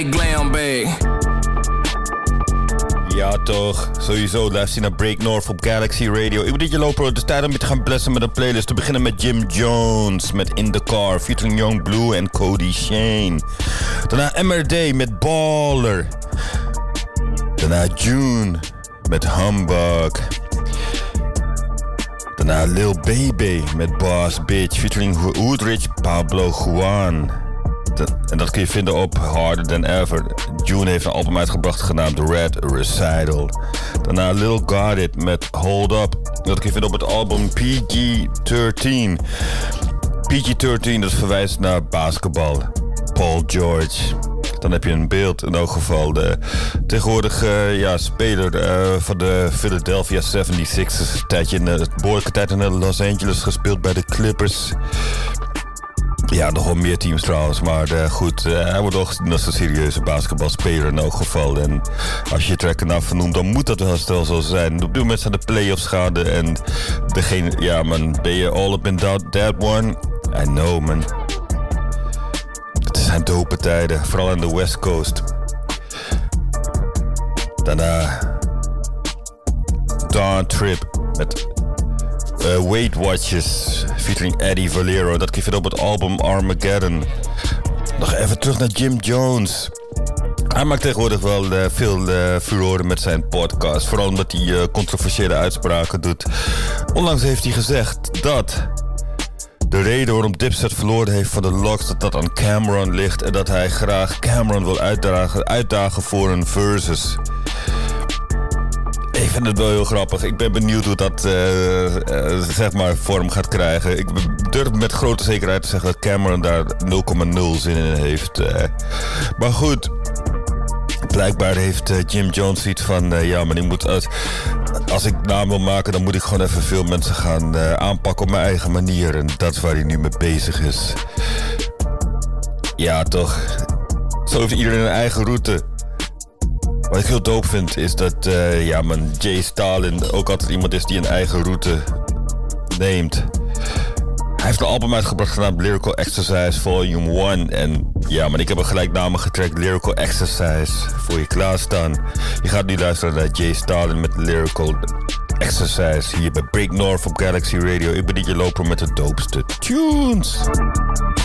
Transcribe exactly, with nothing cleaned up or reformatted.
Glam bag. Ja toch, sowieso luister je naar Break North op Galaxy Radio. Ik ben dit je loper, het is tijd om je te gaan blessen met een playlist. Te beginnen met Jim Jones met In The Car, featuring Young Blue en Cody Shane. Daarna M R D met Baller. Daarna June met Humbug. Daarna Lil Baby met Boss Bitch, featuring Woodridge Pablo Juan. En dat kun je vinden op Harder Than Ever. June heeft een album uitgebracht genaamd Red Recital. Daarna Lil Got It met Hold Up. Dat kun je vinden op het album P G dertien. P G dertien, dat verwijst naar basketbal. Paul George. Dan heb je een beeld, in elk geval de tegenwoordige ja, speler uh, van de Philadelphia zevenenzeventigers. Een tijdje in de behoorlijke tijd in Los Angeles gespeeld bij de Clippers. Ja, nog wel meer teams trouwens, maar uh, goed, uh, hij wordt wel gezien als een serieuze basketbalspeler in elk geval. En als je je track ernaar vernoemt, dan moet dat wel stel zo zijn. Op dit moment zijn de playoffs gaande en degene, ja man, ben je all up in that, that one? I know man. Het zijn dope tijden, vooral aan de West Coast. Daarna Dawn Trip met uh, Weight Watchers featuring Eddie Valero. Dat kun je vinden op het album Armageddon. Nog even terug naar Jim Jones. Hij maakt tegenwoordig wel uh, veel uh, furoren met zijn podcast. Vooral omdat hij uh, controversiële uitspraken doet. Onlangs heeft hij gezegd dat de reden waarom Dipset verloren heeft van de Lox, dat dat aan Cameron ligt. En dat hij graag Cameron wil uitdagen, uitdagen voor een versus. Ik vind het wel heel grappig. Ik ben benieuwd hoe dat uh, uh, zeg maar vorm gaat krijgen. Ik durf met grote zekerheid te zeggen dat Cameron daar nul komma nul zin in heeft. Uh, maar goed, blijkbaar heeft uh, Jim Jones iets van uh, ja, maar die moet als, als ik naam wil maken, dan moet ik gewoon even veel mensen gaan uh, aanpakken op mijn eigen manier. En dat is waar hij nu mee bezig is. Ja, toch. Zo heeft iedereen een eigen route. Wat ik heel dope vind is dat uh, ja man, Jay Stalin ook altijd iemand is die een eigen route neemt. Hij heeft een album uitgebracht genaamd Lyrical Exercise Volume één. En ja man, ik heb een gelijknamige track Lyrical Exercise voor je klaarstaan. Je gaat nu luisteren naar Jay Stalin met Lyrical Exercise hier bij Break North op Galaxy Radio. Ik ben D J Loper met de dopeste tunes.